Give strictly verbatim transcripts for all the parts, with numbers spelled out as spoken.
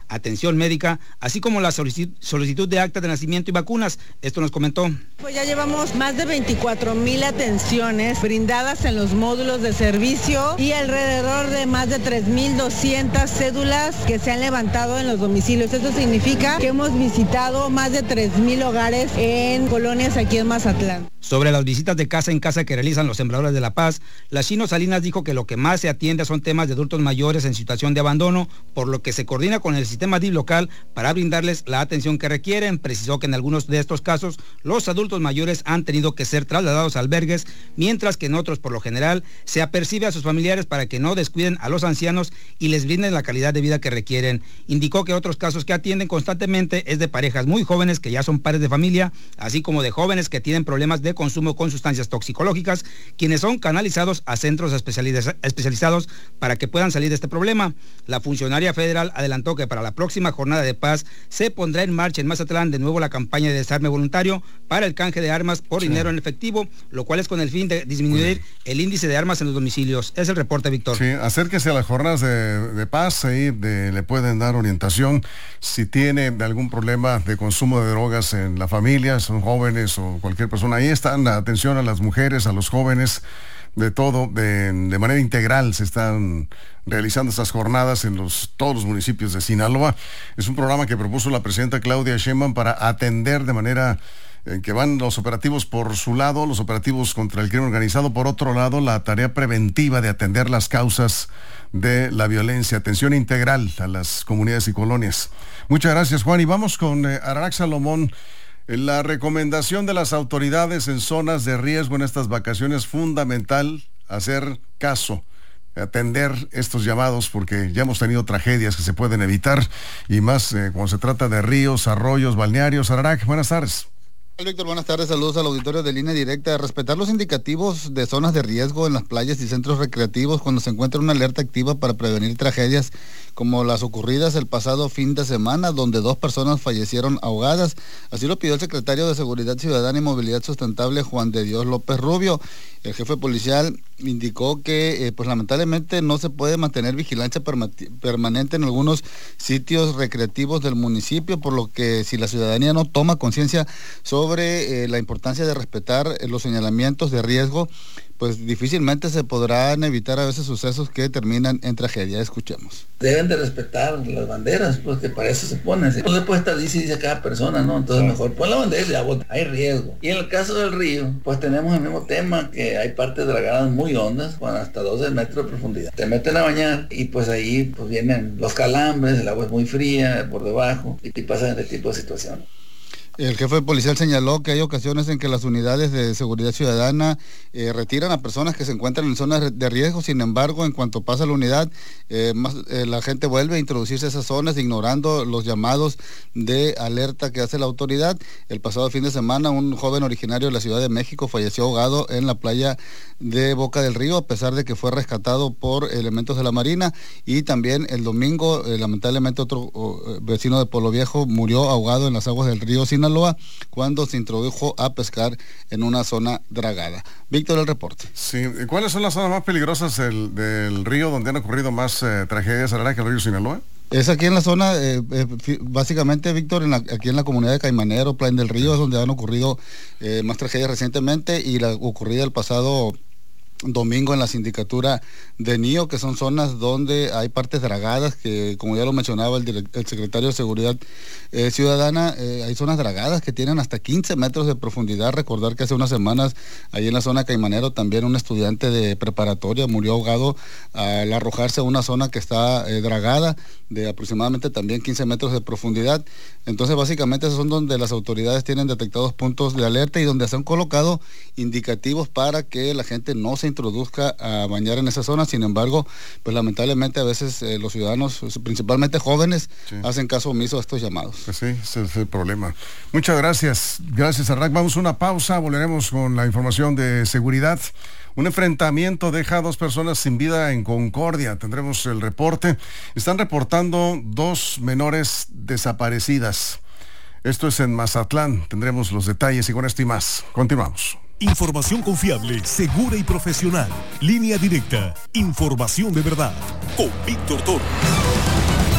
atención médica, así como la solicitud, solicitud de acta de nacimiento y vacunas. Esto nos comentó. Pues ya llevamos más de veinticuatro mil atenciones brindadas en los módulos de servicio y alrededor de más de tres mil doscientas cédulas que se han levantado en los domicilios. Esto significa que hemos visitado más de tres mil hogares en colonias aquí en Mazatlán. Sobre las visitas de casa en casa que realizan los Sembradores de la Paz, la Chino Salinas dijo que lo que más se atiende son temas de adultos mayores en situación de abandono, por lo que se coordina con el sistema D I F local para brindarles la atención que requieren. Precisó que en algunos de estos casos los adultos mayores han tenido que ser trasladados a albergues, mientras que en otros, por lo general, se apercibe a sus familiares para que no descuiden a los ancianos y les brinden la calidad de vida que requieren. Indicó que otros casos que atienden constantemente es de parejas muy jóvenes que ya son padres de familia, así como de jóvenes que tienen problemas de consumo con sustancias toxicológicas, quienes son canalizados a centros especializ- especializados para que puedan salir de este problema. La funcionaria federal adelantó que para la próxima jornada de paz se pondrá en marcha en Mazatlán de nuevo la campaña de desarme voluntario para el canje de armas por sí. dinero en efectivo, lo cual es con el fin de disminuir sí. el índice de armas en los domicilios. Es el reporte, Víctor. Sí, acérquese a las jornadas de, de paz, ahí de, le pueden dar orientación si tiene algún problema de consumo de drogas en la familia, son jóvenes o cualquier persona. Ahí están, atención a las mujeres, a los jóvenes, de todo, de, de manera integral se están realizando estas jornadas en los, todos los municipios de Sinaloa. Es un programa que propuso la presidenta Claudia Sheinbaum para atender de manera en que van los operativos por su lado, los operativos contra el crimen organizado, por otro lado, la tarea preventiva de atender las causas de la violencia, atención integral a las comunidades y colonias. Muchas gracias, Juan, y vamos con eh, Ararax Salomón. La recomendación de las autoridades en zonas de riesgo en estas vacaciones, fundamental hacer caso, atender estos llamados, porque ya hemos tenido tragedias que se pueden evitar, y más eh, cuando se trata de ríos, arroyos, balnearios. Ararax, buenas tardes. Víctor, buenas tardes, saludos al auditorio de Línea Directa. Respetar los indicativos de zonas de riesgo en las playas y centros recreativos cuando se encuentra una alerta activa para prevenir tragedias como las ocurridas el pasado fin de semana, donde dos personas fallecieron ahogadas. Así lo pidió el secretario de Seguridad Ciudadana y Movilidad Sustentable, Juan de Dios López Rubio. El jefe policial indicó que eh, pues lamentablemente no se puede mantener vigilancia perma- permanente en algunos sitios recreativos del municipio, por lo que si la ciudadanía no toma conciencia sobre eh, la importancia de respetar eh, los señalamientos de riesgo, pues difícilmente se podrán evitar a veces sucesos que terminan en tragedia. Escuchemos. Deben de respetar las banderas, pues que para eso se ponen. No se puede estar dice dice cada persona, ¿no? Entonces mejor pon la bandera y ya, bueno, hay riesgo. Y en el caso del río, pues tenemos el mismo tema, que hay partes dragadas muy hondas, con hasta doce metros de profundidad. Te meten a bañar y pues ahí pues vienen los calambres, el agua es muy fría por debajo y, y pasan este tipo de situaciones. El jefe policial señaló que hay ocasiones en que las unidades de seguridad ciudadana eh, retiran a personas que se encuentran en zonas de riesgo. Sin embargo, en cuanto pasa la unidad, eh, más, eh, la gente vuelve a introducirse a esas zonas, ignorando los llamados de alerta que hace la autoridad. El pasado fin de semana, un joven originario de la Ciudad de México falleció ahogado en la playa de Boca del Río, a pesar de que fue rescatado por elementos de la Marina. Y también el domingo, eh, lamentablemente, otro eh, vecino de Pueblo Viejo murió ahogado en las aguas del río Sinaloa cuando se introdujo a pescar en una zona dragada. Víctor, el reporte. Sí, ¿cuáles son las zonas más peligrosas del, del río donde han ocurrido más eh, tragedias, Ararax, que el río Sinaloa? Es aquí en la zona, eh, eh, básicamente, Víctor, en la, aquí en la comunidad de Caimanero, Plan del Río, es donde han ocurrido eh, más tragedias recientemente, y la ocurrida el pasado domingo en la sindicatura de Nío, que son zonas donde hay partes dragadas, que como ya lo mencionaba el, direct, el secretario de Seguridad eh, Ciudadana, eh, hay zonas dragadas que tienen hasta quince metros de profundidad. Recordar que hace unas semanas, ahí en la zona Caimanero, también un estudiante de preparatoria murió ahogado al arrojarse a una zona que está eh, dragada, de aproximadamente también quince metros de profundidad. Entonces, básicamente, esos son donde las autoridades tienen detectados puntos de alerta y donde se han colocado indicativos para que la gente no se introduzca a bañar en esa zona. Sin embargo, pues lamentablemente a veces eh, los ciudadanos, principalmente jóvenes, sí, hacen caso omiso a estos llamados. Pues sí, ese es el problema. Muchas gracias. Gracias, Ararax. Vamos a una pausa, volveremos con la información de seguridad. Un enfrentamiento deja a dos personas sin vida en Concordia. Tendremos el reporte. Están reportando dos menores desaparecidas. Esto es en Mazatlán. Tendremos los detalles y con esto y más. Continuamos. Información confiable, segura y profesional. Línea Directa. Información de verdad. Con Víctor Toro.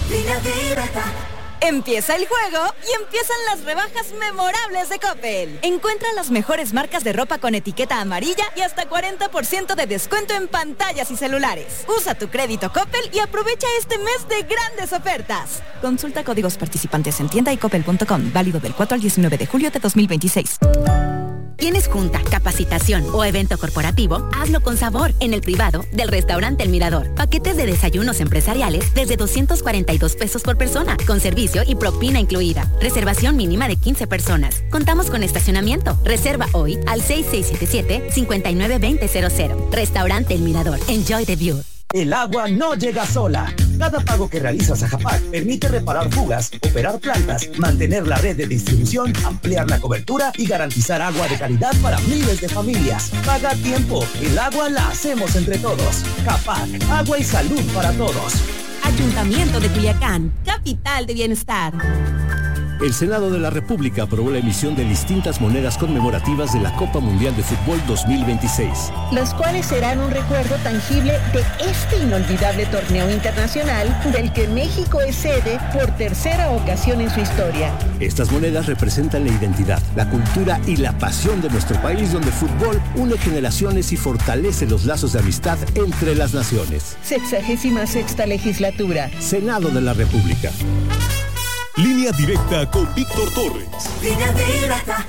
Línea directa. Empieza el juego y empiezan las rebajas memorables de Coppel. Encuentra las mejores marcas de ropa con etiqueta amarilla y hasta cuarenta por ciento de descuento en pantallas y celulares. Usa tu crédito Coppel y aprovecha este mes de grandes ofertas. Consulta códigos participantes en tienda y coppel punto com. Válido del cuatro al diecinueve de julio de dos mil veintiséis. ¿Tienes junta, capacitación o evento corporativo? Hazlo con sabor en el privado del Restaurante El Mirador. Paquetes de desayunos empresariales desde doscientos cuarenta y dos pesos por persona, con servicio y propina incluida. Reservación mínima de quince personas. Contamos con estacionamiento. Reserva hoy al seis seis siete siete, cinco nueve dos cero cero cero. Restaurante El Mirador. Enjoy the view. El agua no llega sola. Cada pago que realizas a Japac permite reparar fugas, operar plantas, mantener la red de distribución, ampliar la cobertura y garantizar agua de calidad para miles de familias. Paga a tiempo. El agua la hacemos entre todos. Japac, agua y salud para todos. Ayuntamiento de Culiacán, capital de bienestar. El Senado de la República aprobó la emisión de distintas monedas conmemorativas de la Copa Mundial de Fútbol dos mil veintiséis. Las cuales serán un recuerdo tangible de este inolvidable torneo internacional del que México es sede por tercera ocasión en su historia. Estas monedas representan la identidad, la cultura y la pasión de nuestro país, donde el fútbol une generaciones y fortalece los lazos de amistad entre las naciones. Sexagésima sexta legislatura. Senado de la República. Línea directa con Víctor Torres. Línea directa.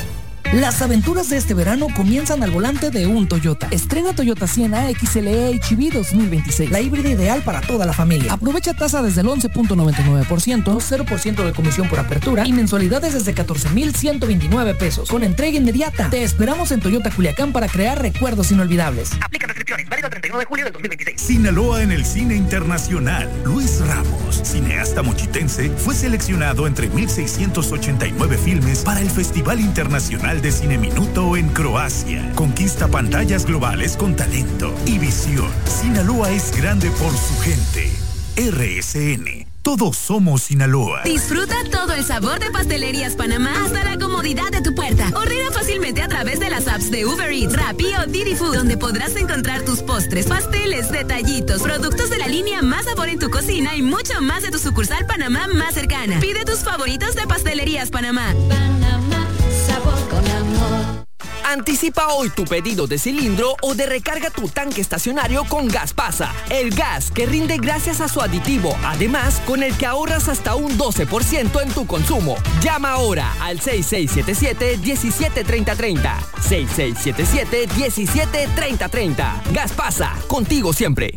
Las aventuras de este verano comienzan al volante de un Toyota. Estrena Toyota Sienna X L E H V dos mil veintiséis, la híbrida ideal para toda la familia. Aprovecha tasa desde el once punto noventa y nueve por ciento, cero por ciento de comisión por apertura y mensualidades desde catorce mil ciento veintinueve pesos, con entrega inmediata. Te esperamos en Toyota Culiacán para crear recuerdos inolvidables. Aplica restricciones, válido el treinta y nueve de julio del dos mil veintiséis. Sinaloa en el cine internacional. Luis Ramos, cineasta mochitense, fue seleccionado entre mil seiscientos ochenta y nueve filmes para el Festival Internacional de Cine Minuto en Croacia. Conquista pantallas globales con talento y visión. Sinaloa es grande por su gente. R S N. Todos somos Sinaloa. Disfruta todo el sabor de Pastelerías Panamá hasta la comodidad de tu puerta. Ordena fácilmente a través de las apps de Uber Eats, Rappi o Didi Food, donde podrás encontrar tus postres, pasteles, detallitos, productos de la línea Más Sabor en tu cocina y mucho más de tu sucursal Panamá más cercana. Pide tus favoritos de Pastelerías Panamá. Panamá, sabor con amor. Anticipa hoy tu pedido de cilindro o de recarga tu tanque estacionario con Gaspasa, el gas que rinde gracias a su aditivo, además con el que ahorras hasta un doce por ciento en tu consumo. Llama ahora al seis seis siete siete, diecisiete treinta treinta, seis seis siete siete, diecisiete treinta treinta. Gaspasa, contigo siempre.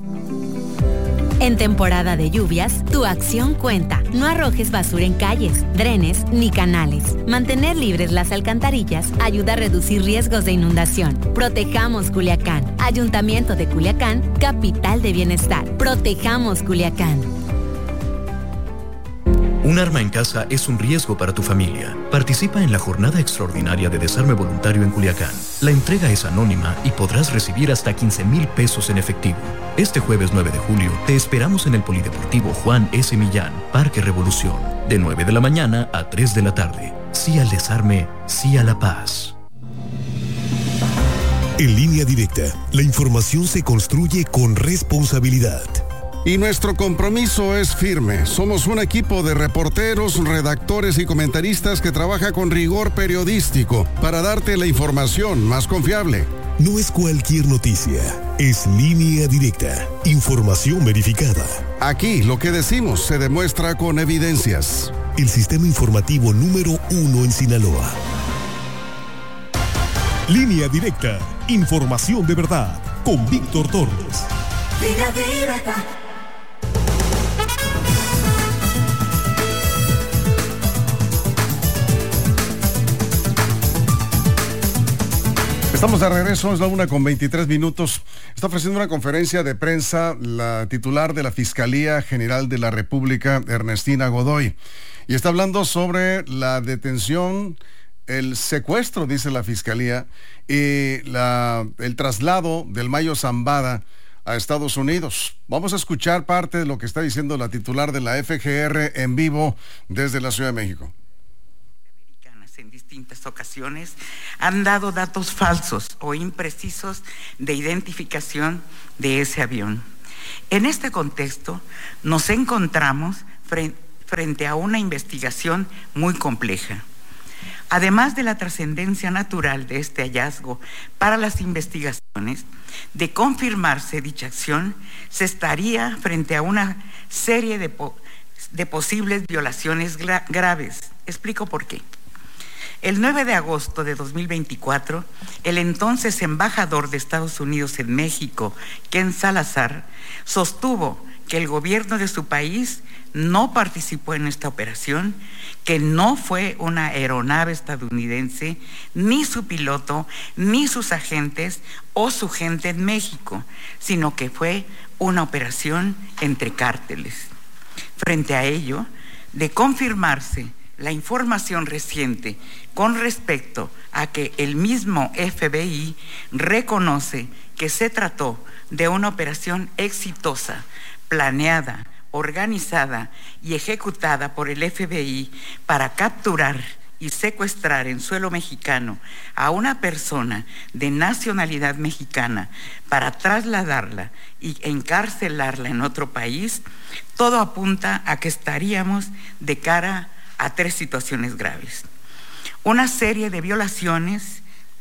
En temporada de lluvias, tu acción cuenta. No arrojes basura en calles, drenes ni canales. Mantener libres las alcantarillas ayuda a reducir riesgos de inundación. Protejamos Culiacán. Ayuntamiento de Culiacán, capital de bienestar. Protejamos Culiacán. Un arma en casa es un riesgo para tu familia. Participa en la jornada extraordinaria de desarme voluntario en Culiacán. La entrega es anónima y podrás recibir hasta quince mil pesos en efectivo. Este jueves nueve de julio te esperamos en el Polideportivo Juan S. Millán, Parque Revolución, de nueve de la mañana a tres de la tarde. Sí al desarme, sí a la paz. En Línea Directa, la información se construye con responsabilidad. Y nuestro compromiso es firme. Somos un equipo de reporteros, redactores y comentaristas que trabaja con rigor periodístico para darte la información más confiable. No es cualquier noticia, es Línea Directa, información verificada. Aquí lo que decimos se demuestra con evidencias. El sistema informativo número uno en Sinaloa. Línea Directa, información de verdad, con Víctor Torres. Línea Directa. Estamos de regreso, es la una con veintitrés minutos. Está ofreciendo una conferencia de prensa la titular de la Fiscalía General de la República, Ernestina Godoy. Y está hablando sobre la detención, el secuestro, dice la Fiscalía, y la, el traslado del Mayo Zambada a Estados Unidos. Vamos a escuchar parte de lo que está diciendo la titular de la F G R en vivo desde la Ciudad de México. En distintas ocasiones han dado datos falsos o imprecisos de identificación de ese avión. En este contexto nos encontramos frente a una investigación muy compleja. Además de la trascendencia natural de este hallazgo para las investigaciones, de confirmarse dicha acción, se estaría frente a una serie de, po de posibles violaciones gra graves. Explico por qué. El nueve de agosto de dos mil veinticuatro, el entonces embajador de Estados Unidos en México, Ken Salazar, sostuvo que el gobierno de su país no participó en esta operación, que no fue una aeronave estadounidense, ni su piloto, ni sus agentes o su gente en México, sino que fue una operación entre cárteles. Frente a ello, de confirmarse la información reciente con respecto a que el mismo F B I reconoce que se trató de una operación exitosa, planeada, organizada y ejecutada por el F B I para capturar y secuestrar en suelo mexicano a una persona de nacionalidad mexicana para trasladarla y encarcelarla en otro país, todo apunta a que estaríamos de cara a tres situaciones graves. Una serie de violaciones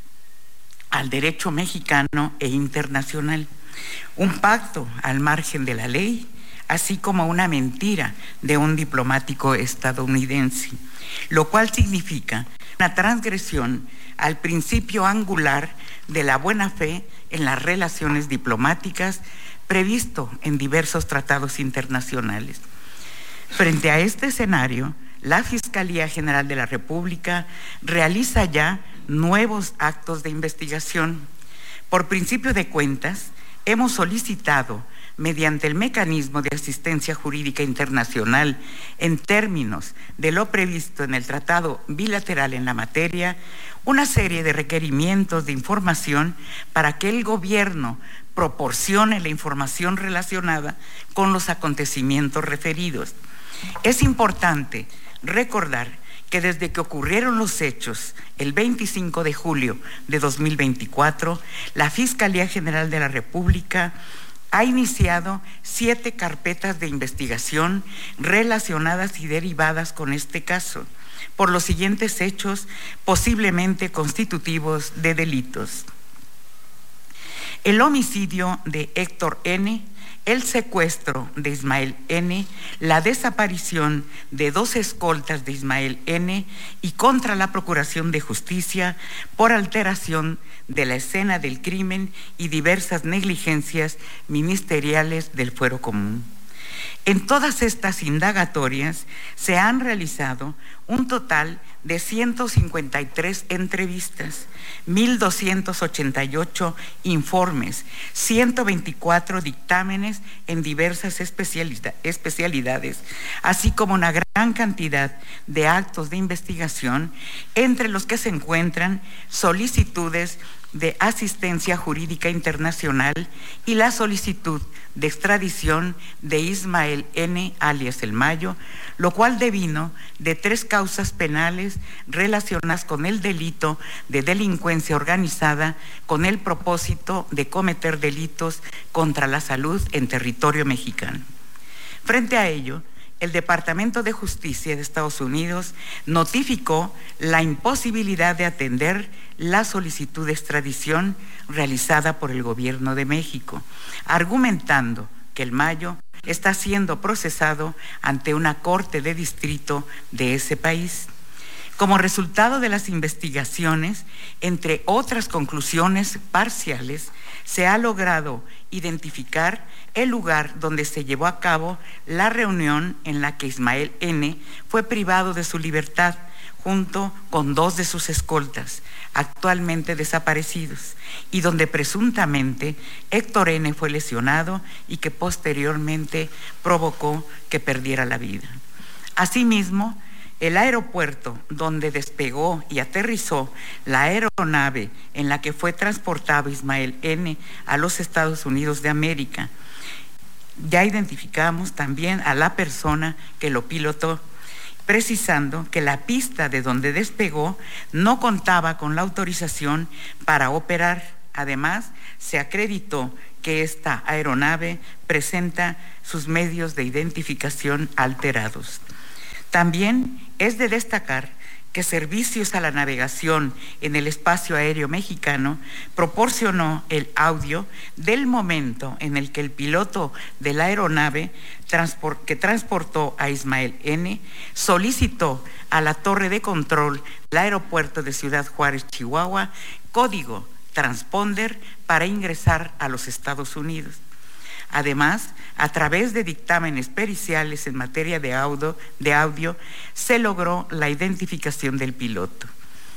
al derecho mexicano e internacional, un pacto al margen de la ley, así como una mentira de un diplomático estadounidense, lo cual significa una transgresión al principio angular de la buena fe en las relaciones diplomáticas previsto en diversos tratados internacionales. Frente a este escenario, la Fiscalía General de la República realiza ya nuevos actos de investigación. Por principio de cuentas, hemos solicitado, mediante el mecanismo de asistencia jurídica internacional en términos de lo previsto en el tratado bilateral en la materia, una serie de requerimientos de información para que el gobierno proporcione la información relacionada con los acontecimientos referidos. Es importante recordar que desde que ocurrieron los hechos el veinticinco de julio de dos mil veinticuatro, la Fiscalía General de la República ha iniciado siete carpetas de investigación relacionadas y derivadas con este caso, por los siguientes hechos posiblemente constitutivos de delitos: el homicidio de Héctor N., el secuestro de Ismael N., la desaparición de dos escoltas de Ismael N. y contra la Procuración de Justicia por alteración de la escena del crimen y diversas negligencias ministeriales del fuero común. En todas estas indagatorias se han realizado un total de ciento cincuenta y tres entrevistas, mil doscientos ochenta y ocho informes, ciento veinticuatro dictámenes en diversas especialidades, así como una gran cantidad de actos de investigación, entre los que se encuentran solicitudes de asistencia jurídica internacional y la solicitud de extradición de Ismael N., alias El Mayo, lo cual devino de tres causas penales relacionadas con el delito de delincuencia organizada con el propósito de cometer delitos contra la salud en territorio mexicano. Frente a ello, el Departamento de Justicia de Estados Unidos notificó la imposibilidad de atender la solicitud de extradición realizada por el Gobierno de México, argumentando que El Mayo está siendo procesado ante una corte de distrito de ese país. Como resultado de las investigaciones, entre otras conclusiones parciales, se ha logrado identificar el lugar donde se llevó a cabo la reunión en la que Ismael N. fue privado de su libertad junto con dos de sus escoltas, actualmente desaparecidos, y donde presuntamente Héctor N. fue lesionado y que posteriormente provocó que perdiera la vida. Asimismo, el aeropuerto donde despegó y aterrizó la aeronave en la que fue transportado Ismael N. a los Estados Unidos de América. Ya identificamos también a la persona que lo pilotó, precisando que la pista de donde despegó no contaba con la autorización para operar. Además, se acreditó que esta aeronave presenta sus medios de identificación alterados. También es de destacar que Servicios a la Navegación en el Espacio Aéreo Mexicano proporcionó el audio del momento en el que el piloto de la aeronave que transportó a Ismael N. solicitó a la torre de control del aeropuerto de Ciudad Juárez, Chihuahua, código transponder para ingresar a los Estados Unidos. Además, a través de dictámenes periciales en materia de audio, de audio, se logró la identificación del piloto.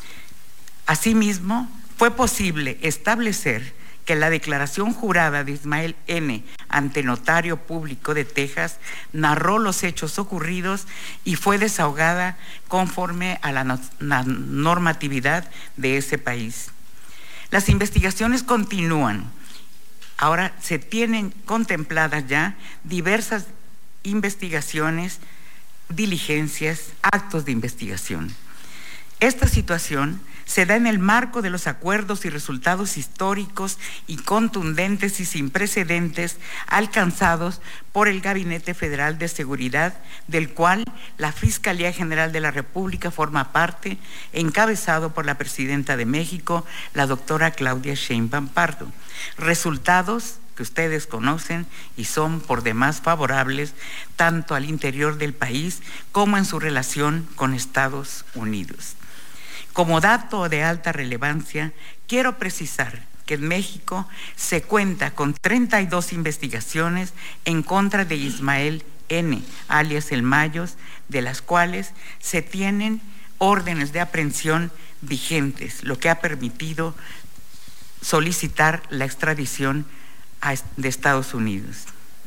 Asimismo, fue posible establecer que la declaración jurada de Ismael N. ante Notario Público de Texas narró los hechos ocurridos y fue desahogada conforme a la, no, la normatividad de ese país. Las investigaciones continúan. Ahora se tienen contempladas ya diversas investigaciones, diligencias, actos de investigación. Esta situación se da en el marco de los acuerdos y resultados históricos y contundentes y sin precedentes alcanzados por el Gabinete Federal de Seguridad, del cual la Fiscalía General de la República forma parte, encabezado por la Presidenta de México, la doctora Claudia Sheinbaum Pardo. Resultados que ustedes conocen y son por demás favorables tanto al interior del país como en su relación con Estados Unidos. Como dato de alta relevancia, quiero precisar que en México se cuenta con treinta y dos investigaciones en contra de Ismael N., alias El Mayos, de las cuales se tienen órdenes de aprehensión vigentes, lo que ha permitido solicitar la extradición de Estados Unidos.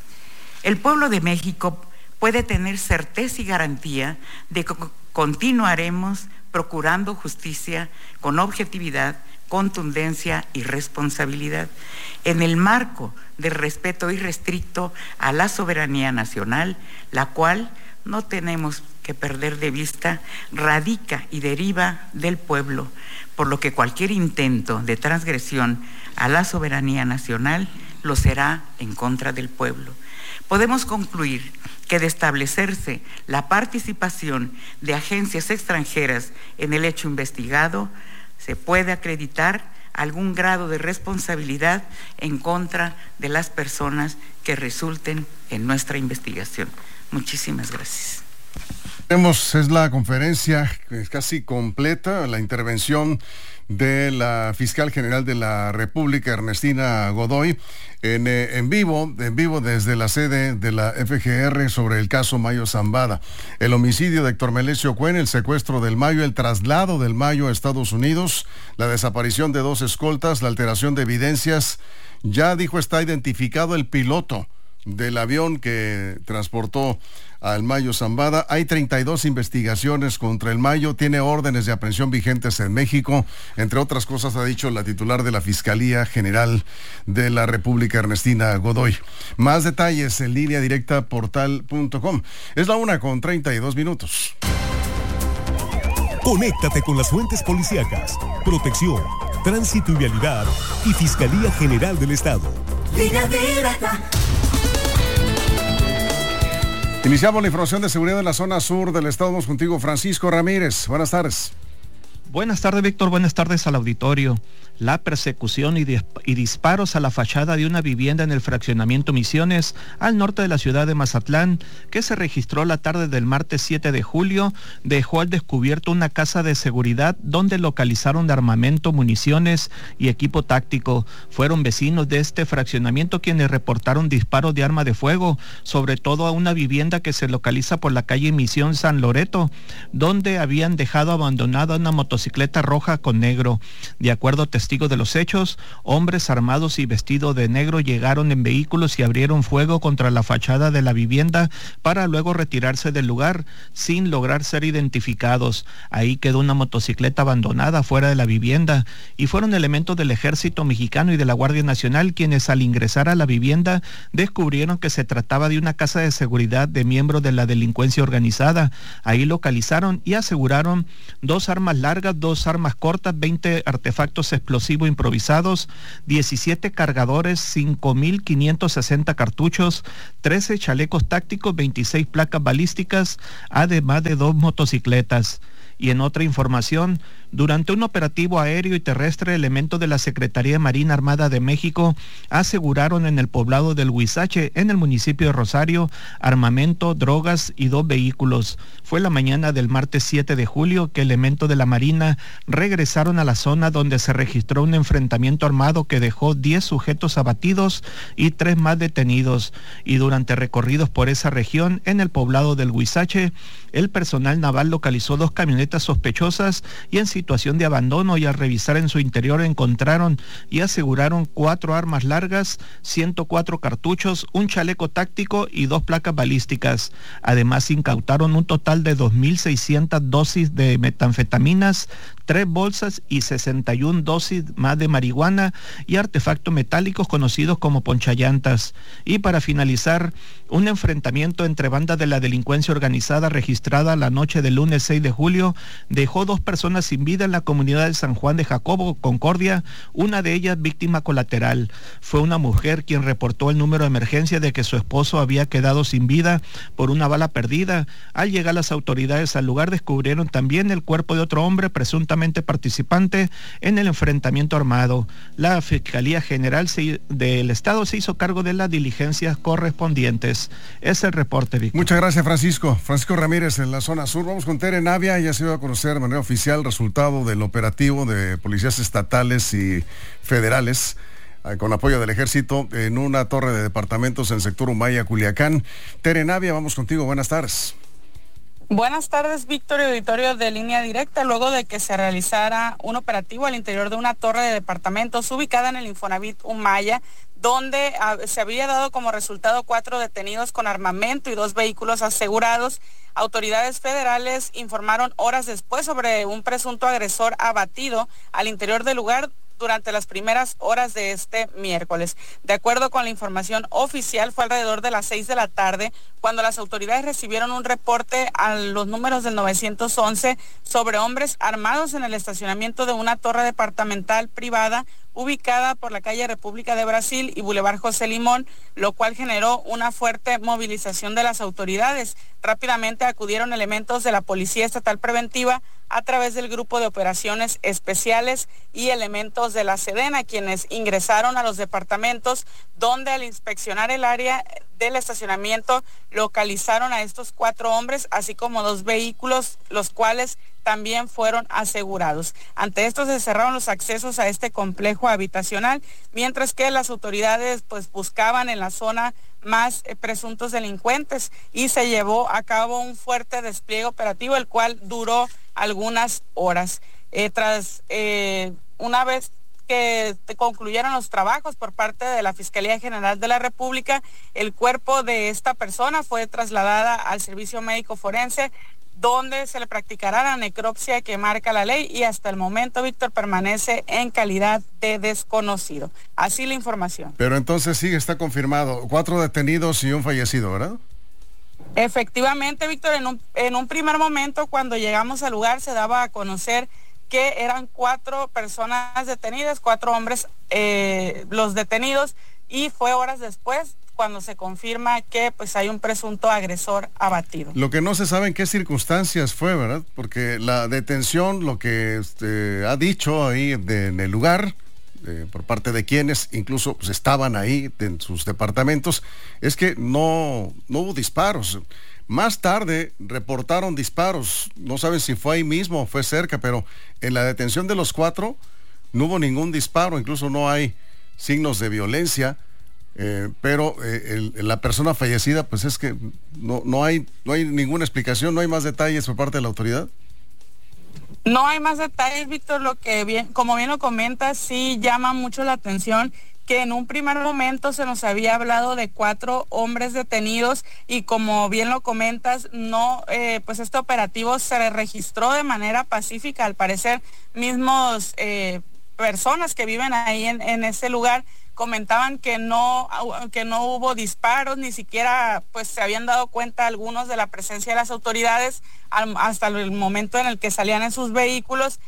El pueblo de México puede tener certeza y garantía de que continuaremos procurando justicia con objetividad, contundencia y responsabilidad, en el marco del respeto irrestricto a la soberanía nacional, la cual, no tenemos que perder de vista, radica y deriva del pueblo, por lo que cualquier intento de transgresión a la soberanía nacional lo será en contra del pueblo. Podemos concluir que de establecerse la participación de agencias extranjeras en el hecho investigado, se puede acreditar algún grado de responsabilidad en contra de las personas que resulten en nuestra investigación. Muchísimas gracias. Tenemos, es la conferencia casi completa, la intervención de la fiscal general de la República, Ernestina Godoy, en, eh, en vivo, en vivo desde la sede de la F G R sobre el caso Mayo Zambada. El homicidio de Héctor Melesio Cuen, el secuestro del Mayo, el traslado del Mayo a Estados Unidos, la desaparición de dos escoltas, la alteración de evidencias. Ya dijo, está identificado el piloto del avión que transportó al Mayo Zambada. Hay treinta y dos investigaciones contra el Mayo, tiene órdenes de aprehensión vigentes en México, entre otras cosas ha dicho la titular de la Fiscalía General de la República, Ernestina Godoy. Más detalles en línea directa portal punto com. Es la una con treinta y dos minutos. Conéctate con las fuentes policíacas, protección, tránsito y vialidad y Fiscalía General del Estado. Línea directa. Iniciamos la información de seguridad en la zona sur del estado. Vamos contigo, Francisco Ramírez. Buenas tardes. Buenas tardes, Víctor. Buenas tardes al auditorio. La persecución y, dis- y disparos a la fachada de una vivienda en el fraccionamiento Misiones, al norte de la ciudad de Mazatlán, que se registró la tarde del martes siete de julio, dejó al descubierto una casa de seguridad donde localizaron armamento, municiones y equipo táctico. Fueron vecinos de este fraccionamiento quienes reportaron disparos de arma de fuego, sobre todo a una vivienda que se localiza por la calle Misión San Loreto, donde habían dejado abandonada una motocicleta roja con negro. De acuerdo a testigos de los hechos, hombres armados y vestidos de negro llegaron en vehículos y abrieron fuego contra la fachada de la vivienda para luego retirarse del lugar sin lograr ser identificados. Ahí quedó una motocicleta abandonada fuera de la vivienda y fueron elementos del Ejército Mexicano y de la Guardia Nacional quienes al ingresar a la vivienda descubrieron que se trataba de una casa de seguridad de miembros de la delincuencia organizada. Ahí localizaron y aseguraron dos armas largas largas, dos armas cortas, veinte artefactos explosivos improvisados, diecisiete cargadores, cinco mil quinientos sesenta cartuchos, trece chalecos tácticos, veintiséis placas balísticas, además de dos motocicletas. Y en otra información, durante un operativo aéreo y terrestre, elementos de la Secretaría de Marina Armada de México aseguraron en el poblado del Huizache, en el municipio de Rosario, armamento, drogas y dos vehículos. Fue la mañana del martes siete de julio que elementos de la Marina regresaron a la zona donde se registró un enfrentamiento armado que dejó diez sujetos abatidos y tres más detenidos. Y durante recorridos por esa región, en el poblado del Huizache, el personal naval localizó dos camionetas sospechosas y en situación de abandono, y al revisar en su interior encontraron y aseguraron cuatro armas largas, ciento cuatro cartuchos, un chaleco táctico y dos placas balísticas. Además incautaron un total de dos mil seiscientas dosis de metanfetaminas, tres bolsas y sesenta y una dosis más de marihuana y artefactos metálicos conocidos como ponchallantas. Y para finalizar, un enfrentamiento entre bandas de la delincuencia organizada registrada la noche del lunes seis de julio dejó dos personas sin vida en la comunidad de San Juan de Jacobo, Concordia, una de ellas víctima colateral. Fue una mujer quien reportó el número de emergencia de que su esposo había quedado sin vida por una bala perdida. Al llegar las autoridades al lugar descubrieron también el cuerpo de otro hombre presuntamente participante en el enfrentamiento armado. La Fiscalía General del Estado se hizo cargo de las diligencias correspondientes. Es el reporte, Víctor. Muchas gracias, Francisco. Francisco Ramírez en la zona sur. Vamos con Tere Navia. Ya se dio a conocer de manera oficial el resultado del operativo de policías estatales y federales eh, con apoyo del ejército en una torre de departamentos en el sector Humaya, Culiacán. Tere Navia, vamos contigo. Buenas tardes. Buenas tardes, Víctor y auditorio de Línea Directa. Luego de que se realizara un operativo al interior de una torre de departamentos ubicada en el Infonavit Humaya, donde uh, se había dado como resultado cuatro detenidos con armamento y dos vehículos asegurados, autoridades federales informaron horas después sobre un presunto agresor abatido al interior del lugar durante las primeras horas de este miércoles. De acuerdo con la información oficial, fue alrededor de las seis de la tarde cuando las autoridades recibieron un reporte a los números del nueve once sobre hombres armados en el estacionamiento de una torre departamental privada ubicada por la calle República de Brasil y Boulevard José Limón, lo cual generó una fuerte movilización de las autoridades. Rápidamente acudieron elementos de la Policía Estatal Preventiva a través del Grupo de Operaciones Especiales y elementos de la Sedena, quienes ingresaron a los departamentos, donde al inspeccionar el área del estacionamiento localizaron a estos cuatro hombres, así como dos vehículos, los cuales también fueron asegurados. Ante esto se cerraron los accesos a este complejo habitacional, mientras que las autoridades pues buscaban en la zona más eh, presuntos delincuentes, y se llevó a cabo un fuerte despliegue operativo, el cual duró algunas horas. Eh, tras eh, una vez que concluyeron los trabajos por parte de la Fiscalía General de la República, el cuerpo de esta persona fue trasladada al servicio médico forense, donde se le practicará la necropsia que marca la ley, y hasta el momento, Víctor, permanece en calidad de desconocido. Así la información. Pero entonces sí, está confirmado, cuatro detenidos y un fallecido, ¿verdad? Efectivamente, Víctor, en un, en un primer momento, cuando llegamos al lugar, se daba a conocer que eran cuatro personas detenidas, cuatro hombres eh, los detenidos, y fue horas después cuando se confirma que pues hay un presunto agresor abatido. Lo que no se sabe en qué circunstancias fue, ¿verdad? Porque la detención, lo que este, ha dicho ahí de, en el lugar, eh, por parte de quienes incluso pues, estaban ahí en sus departamentos, es que no, no hubo disparos. Más tarde reportaron disparos, no saben si fue ahí mismo o fue cerca, pero en la detención de los cuatro no hubo ningún disparo, incluso no hay signos de violencia, eh, pero eh, el, la persona fallecida, pues es que no, no hay, no hay ninguna explicación, no hay más detalles por parte de la autoridad. No hay más detalles, Víctor. Lo que bien, como bien lo comentas, sí llama mucho la atención que en un primer momento se nos había hablado de cuatro hombres detenidos, y como bien lo comentas, no, eh, pues este operativo se registró de manera pacífica. Al parecer, mismos eh, personas que viven ahí en, en ese lugar comentaban que no, que no hubo disparos, ni siquiera pues se habían dado cuenta algunos de la presencia de las autoridades al, hasta el momento en el que salían en sus vehículos.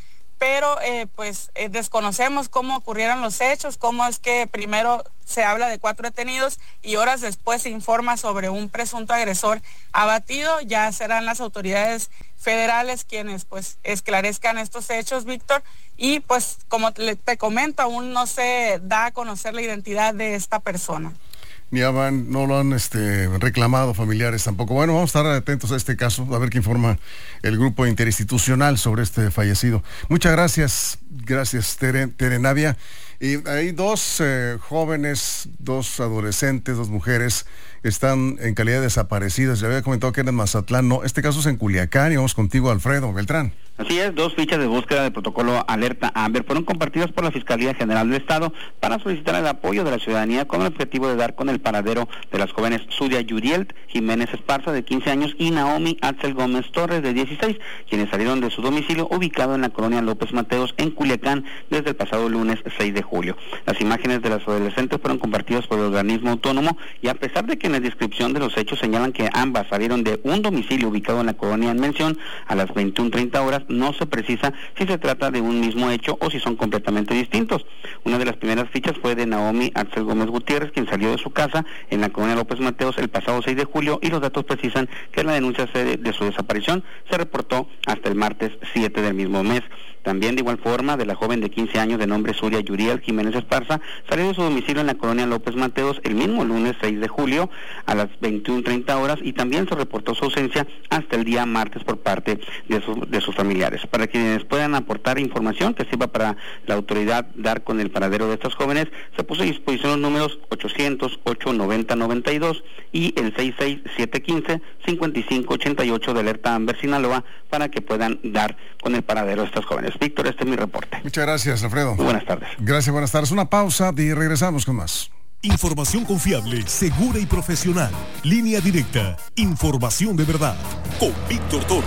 pero eh, pues eh, desconocemos cómo ocurrieron los hechos, cómo es que primero se habla de cuatro detenidos y horas después se informa sobre un presunto agresor abatido. Ya serán las autoridades federales quienes pues esclarezcan estos hechos, Víctor, y pues como te, te comento, aún no se da a conocer la identidad de esta persona. Ni van, no lo han este, reclamado familiares tampoco. Bueno, vamos a estar atentos a este caso, a ver qué informa el grupo interinstitucional sobre este fallecido. Muchas gracias, gracias Tere, Tere Navia. Y hay dos eh, jóvenes, dos adolescentes, dos mujeres, están en calidad de desaparecidas. Ya había comentado que era en Mazatlán, no, este caso es en Culiacán y vamos contigo, Alfredo Beltrán. Así es, dos fichas de búsqueda de protocolo Alerta Amber fueron compartidas por la Fiscalía General del Estado para solicitar el apoyo de la ciudadanía con el objetivo de dar con el paradero de las jóvenes Zulia Yuriel Jiménez Esparza, de quince años, y Naomi Axel Gómez Torres, de dieciséis, quienes salieron de su domicilio ubicado en la colonia López Mateos, en Culiacán, desde el pasado lunes seis de julio. Las imágenes de las adolescentes fueron compartidas por el organismo autónomo y a pesar de que en la descripción de los hechos señalan que ambas salieron de un domicilio ubicado en la colonia en mención a las veintiuna treinta horas, no se precisa si se trata de un mismo hecho o si son completamente distintos. Una de las primeras fichas fue de Naomi Axel Gómez Gutiérrez, quien salió de su casa en la colonia López Mateos el pasado seis de julio, y los datos precisan que la denuncia de, de su desaparición se reportó hasta el martes siete del mismo mes. También, de igual forma, de la joven de quince años de nombre Zulia Yuriel Jiménez Esparza, salió de su domicilio en la colonia López Mateos el mismo lunes seis de julio a las veintiuna treinta horas, y también se reportó su ausencia hasta el día martes por parte de, su, de sus familiares. Para quienes puedan aportar información que sirva para la autoridad dar con el paradero de estas jóvenes, se puso a disposición los números ochocientos, ocho noventa, noventa y dos y el seis seis siete uno cinco, cinco cinco ocho ocho de Alerta Amber Sinaloa para que puedan dar con el paradero de estas jóvenes. Víctor, este es mi reporte. Muchas gracias, Alfredo. Muy buenas tardes. Gracias, buenas tardes. Una pausa y regresamos con más. Información confiable, segura y profesional. Línea directa. Información de verdad. Con Víctor Toro.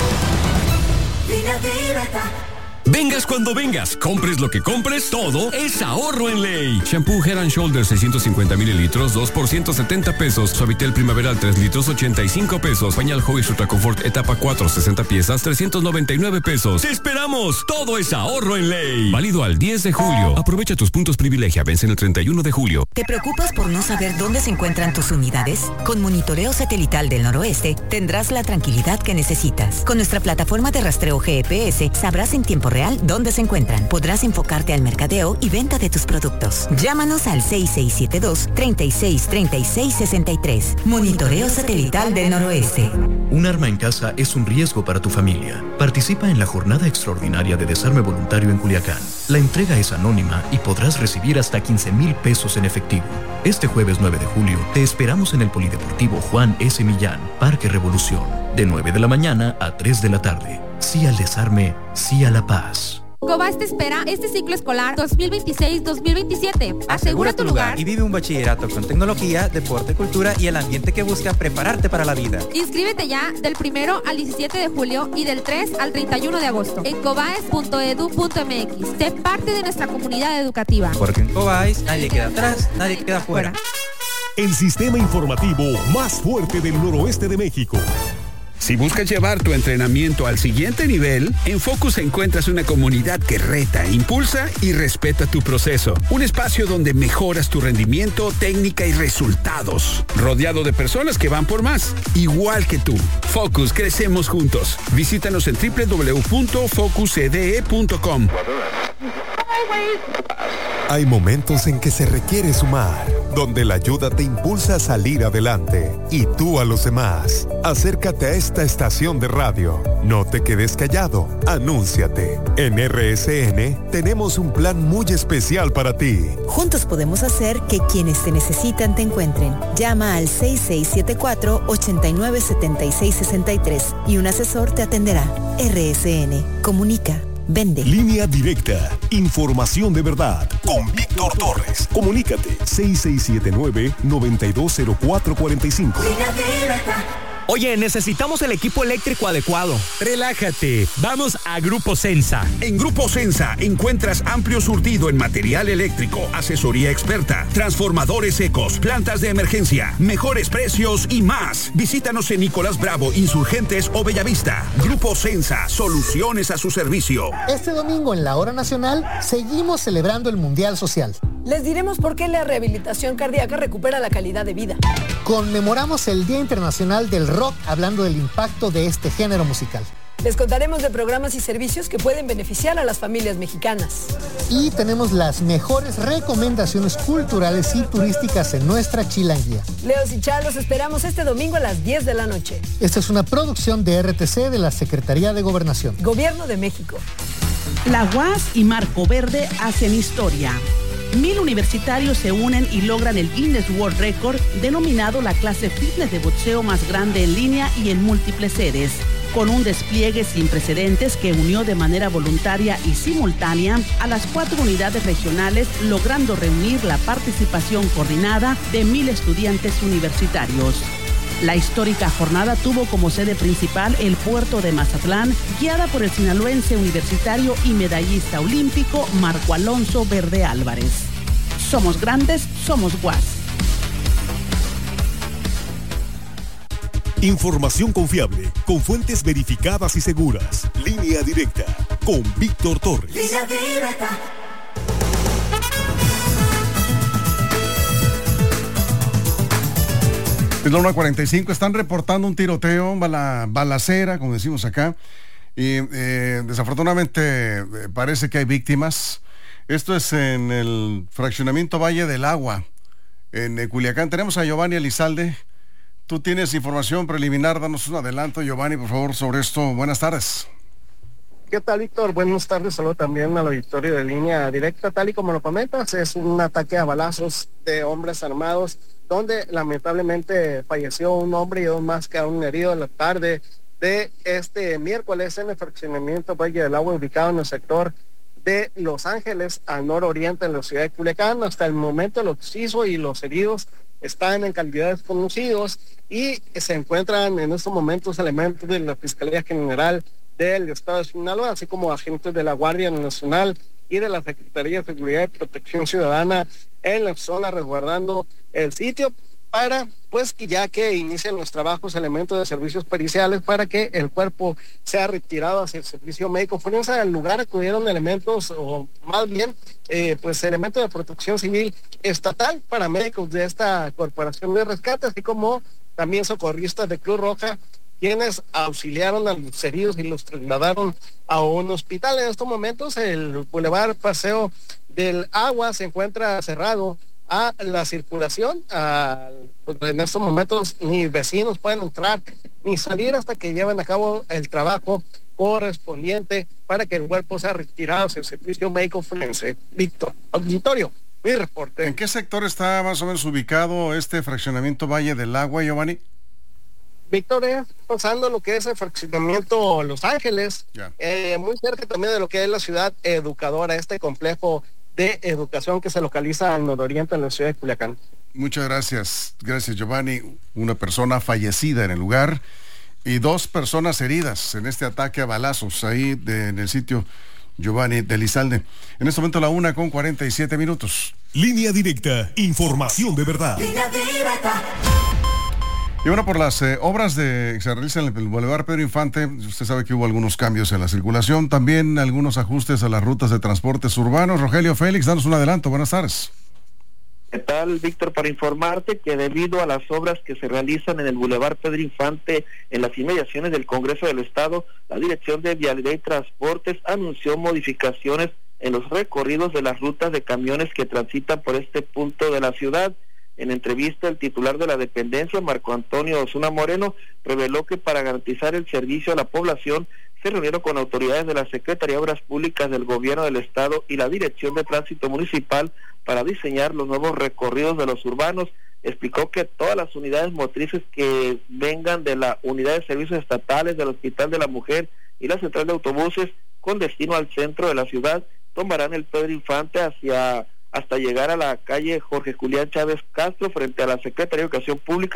Línea directa. Vengas cuando vengas, compres lo que compres, todo es ahorro en Ley. Shampoo Head and Shoulders seiscientos cincuenta mililitros, dos por ciento setenta pesos. Suavitel Primaveral tres litros, ochenta y cinco pesos. Pañal Hobbies Ultra Confort Etapa cuatro, sesenta piezas, trescientos noventa y nueve pesos. ¡Te esperamos! Todo es ahorro en Ley. Válido al diez de julio. Aprovecha tus puntos privilegia, vencen el treinta y uno de julio. ¿Te preocupas por no saber dónde se encuentran tus unidades? Con Monitoreo Satelital del Noroeste tendrás la tranquilidad que necesitas. Con nuestra plataforma de rastreo G P S sabrás en tiempo real dónde se encuentran. Podrás enfocarte al mercadeo y venta de tus productos. Llámanos al seis seis siete dos, treinta y seis, treinta y seis, sesenta y tres. Monitoreo Satelital del Noroeste. Un arma en casa es un riesgo para tu familia. Participa en la jornada extraordinaria de desarme voluntario en Culiacán. La entrega es anónima y podrás recibir hasta quince mil pesos en efectivo. Este jueves nueve de julio te esperamos en el Polideportivo Juan S. Millán, Parque Revolución, de nueve de la mañana a tres de la tarde. Sí al desarme, sí a la paz. Cobas te espera este ciclo escolar dos mil veintiséis dos mil veintisiete. Asegura tu lugar y vive un bachillerato con tecnología, deporte, cultura y el ambiente que busca prepararte para la vida. Inscríbete ya del primero al diecisiete de julio y del tres al treinta y uno de agosto en cobaes punto edu punto m x. Sé parte de nuestra comunidad educativa. Porque en Cobaes nadie queda atrás, nadie queda fuera. El sistema informativo más fuerte del noroeste de México. Si buscas llevar tu entrenamiento al siguiente nivel, en Focus encuentras una comunidad que reta, impulsa y respeta tu proceso. Un espacio donde mejoras tu rendimiento, técnica y resultados. Rodeado de personas que van por más, igual que tú. Focus, crecemos juntos. Visítanos en doble u doble u doble u punto focus e d e punto com. Hay momentos en que se requiere sumar, donde la ayuda te impulsa a salir adelante y tú a los demás. Acércate a esta estación de radio. No te quedes callado. Anúnciate. En R S N tenemos un plan muy especial para ti. Juntos podemos hacer que quienes te necesitan te encuentren. Llama al seis seis siete cuatro, ocho nueve siete seis seis tres y un asesor te atenderá. R S N. Comunica. Vende. Línea directa. Información de verdad. Con Víctor Torres. Comunícate. seis seis siete nueve, nueve dos cero cuatro cuatro cinco. Línea directa. Oye, necesitamos el equipo eléctrico adecuado. Relájate, vamos a Grupo Sensa. En Grupo Sensa encuentras amplio surtido en material eléctrico, asesoría experta, transformadores secos, plantas de emergencia, mejores precios y más. Visítanos en Nicolás Bravo, Insurgentes o Bellavista. Grupo Sensa, soluciones a su servicio. Este domingo en la Hora Nacional seguimos celebrando el Mundial Social. Les diremos por qué la rehabilitación cardíaca recupera la calidad de vida. Conmemoramos el Día Internacional del Rock hablando del impacto de este género musical. Les contaremos de programas y servicios que pueden beneficiar a las familias mexicanas. Y tenemos las mejores recomendaciones culturales y turísticas en nuestra chilanguía. Leos y Charlos, esperamos este domingo a las diez de la noche. Esta es una producción de R T C de la Secretaría de Gobernación. Gobierno de México. La U A S y Marco Verde hacen historia. Mil universitarios se unen y logran el Guinness World Record, denominado la clase fitness de boxeo más grande en línea y en múltiples sedes. Con un despliegue sin precedentes que unió de manera voluntaria y simultánea a las cuatro unidades regionales, logrando reunir la participación coordinada de mil estudiantes universitarios. La histórica jornada tuvo como sede principal el puerto de Mazatlán, guiada por el sinaloense universitario y medallista olímpico Marco Alonso Verde Álvarez. Somos grandes, somos U A S. Información confiable, con fuentes verificadas y seguras. Línea Directa, con Víctor Torres. Línea Directa. Es la una cuarenta y cinco, están reportando un tiroteo, bala, balacera, como decimos acá, y eh, desafortunadamente eh, parece que hay víctimas. Esto es en el fraccionamiento Valle del Agua, en eh, Culiacán. Tenemos a Giovanni Elizalde. Tú tienes información preliminar, danos un adelanto, Giovanni, por favor, sobre esto. Buenas tardes. ¿Qué tal, Víctor? Buenas tardes, saludo también al auditorio de Línea Directa. Tal y como lo comentas, es un ataque a balazos de hombres armados, donde lamentablemente falleció un hombre y dos más quedaron heridos en la tarde de este miércoles en el fraccionamiento Valle del Agua, ubicado en el sector de Los Ángeles, al nororiente de la ciudad de Culiacán. Hasta el momento los occisos y los heridos están en calidad desconocidos y se encuentran en estos momentos elementos de la Fiscalía General del Estado de Sinaloa, así como agentes de la Guardia Nacional y de la Secretaría de Seguridad y Protección Ciudadana en la zona, resguardando el sitio para, pues, que ya que inician los trabajos, elementos de servicios periciales para que el cuerpo sea retirado hacia el servicio médico forense. Al lugar acudieron elementos, o más bien, eh, pues, elementos de protección civil estatal, paramédicos de esta corporación de rescate, así como también socorristas de Cruz Roja, quienes auxiliaron a los heridos y los trasladaron a un hospital. En estos momentos el Boulevard Paseo del Agua se encuentra cerrado a la circulación. A, pues en estos momentos ni vecinos pueden entrar ni salir hasta que lleven a cabo el trabajo correspondiente para que el cuerpo sea retirado hacia el servicio médico forense. Víctor, auditorio, mi reporte. ¿En qué sector está más o menos ubicado este fraccionamiento Valle del Agua, Giovanni? Víctor, es pasando lo que es el fraccionamiento Los Ángeles, eh, muy cerca también de lo que es la ciudad educadora, este complejo de educación que se localiza al nororiente de la ciudad de Culiacán. Muchas gracias, gracias Giovanni. Una persona fallecida en el lugar y dos personas heridas en este ataque a balazos ahí de, en el sitio Giovanni de Elizalde. En este momento la una con cuarenta y siete minutos. Línea Directa, información de verdad. Línea Directa. Y bueno, por las eh, obras de, que se realizan en el Boulevard Pedro Infante, usted sabe que hubo algunos cambios en la circulación, también algunos ajustes a las rutas de transportes urbanos. Rogelio Félix, danos un adelanto. Buenas tardes. ¿Qué tal, Víctor? Para informarte que debido a las obras que se realizan en el Boulevard Pedro Infante en las inmediaciones del Congreso del Estado, la Dirección de Vialidad y Transportes anunció modificaciones en los recorridos de las rutas de camiones que transitan por este punto de la ciudad. En entrevista, el titular de la dependencia, Marco Antonio Osuna Moreno, reveló que para garantizar el servicio a la población se reunieron con autoridades de la Secretaría de Obras Públicas del Gobierno del Estado y la Dirección de Tránsito Municipal para diseñar los nuevos recorridos de los urbanos. Explicó que todas las unidades motrices que vengan de la Unidad de Servicios Estatales, del Hospital de la Mujer y la Central de Autobuses con destino al centro de la ciudad tomarán el Pedro Infante hacia hasta llegar a la calle Jorge Julián Chávez Castro frente a la Secretaría de Educación Pública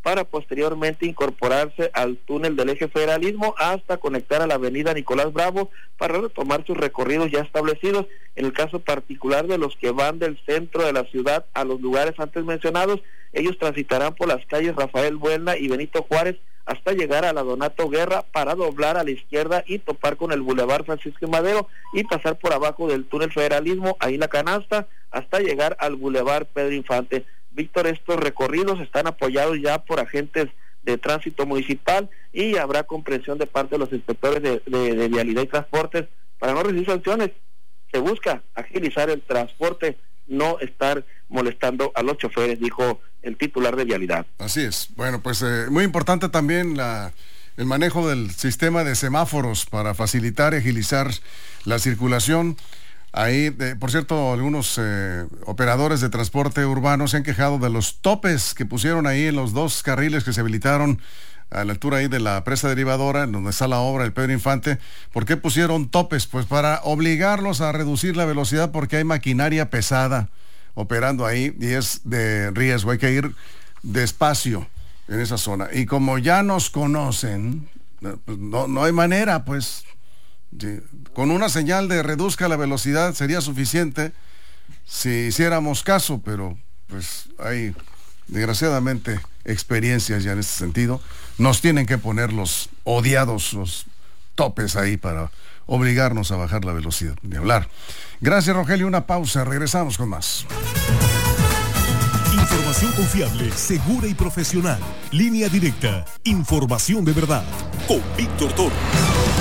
para posteriormente incorporarse al túnel del eje federalismo hasta conectar a la avenida Nicolás Bravo para retomar sus recorridos ya establecidos. En el caso particular de los que van del centro de la ciudad a los lugares antes mencionados, ellos transitarán por las calles Rafael Buelna y Benito Juárez hasta llegar a la Donato Guerra para doblar a la izquierda y topar con el Boulevard Francisco I. Madero y pasar por abajo del túnel federalismo, ahí en la canasta, hasta llegar al Boulevard Pedro Infante. Víctor, estos recorridos están apoyados ya por agentes de tránsito municipal y habrá comprensión de parte de los inspectores de, de, de vialidad y transportes para no recibir sanciones. Se busca agilizar el transporte, no estar molestando a los choferes, dijo el titular de vialidad. Así es. Bueno, pues eh, muy importante también la, el manejo del sistema de semáforos para facilitar y agilizar la circulación. Ahí, de, por cierto, algunos eh, operadores de transporte urbano se han quejado de los topes que pusieron ahí en los dos carriles que se habilitaron a la altura ahí de la presa derivadora, en donde está la obra del Pedro Infante. ¿Por qué pusieron topes? Pues para obligarlos a reducir la velocidad, porque hay maquinaria pesada operando ahí y es de riesgo. Hay que ir despacio en esa zona. Y como ya nos conocen, no, no hay manera, pues... Sí. Con una señal de reduzca la velocidad sería suficiente si hiciéramos caso, pero pues hay desgraciadamente experiencias ya en este sentido. Nos tienen que poner los odiados, los topes ahí para obligarnos a bajar la velocidad, de hablar. Gracias, Rogelio, una pausa, regresamos con más. Información confiable, segura y profesional. Línea Directa, información de verdad, con Víctor Toro.